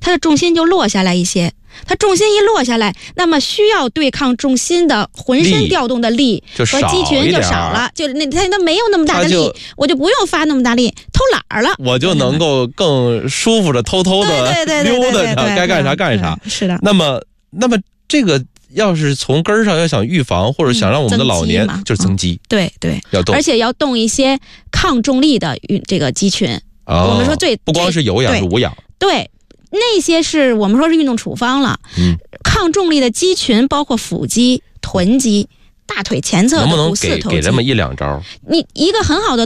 它的重心就落下来一些。它重心一落下来，那么需要对抗重心的浑身调动的力和肌群就少了，就它没有那么大的力，我就不用发那么大力，偷懒儿了， 我就能够更舒服的偷偷的溜达着，该干啥干啥。 是的。 那么这个要是从根儿上要想预防或者想让我们的老年就是增肌， 对对， 要动， 而且要动一些抗重力的这个肌群。我们说不光是有氧是无氧， 对。那些是我们说是运动处方了，抗重力的肌群包括腹肌、臀肌、大腿前侧的股四头肌。 能不能给这么1-2招？ 你一个很好的